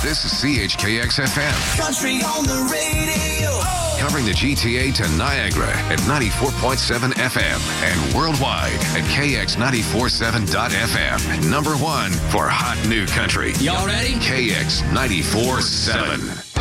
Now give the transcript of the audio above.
This is CHKX FM. Country on the radio. Covering the GTA to Niagara at 94.7 FM and worldwide at KX947.FM. Number one for hot new country. Y'all ready? KX 94.7.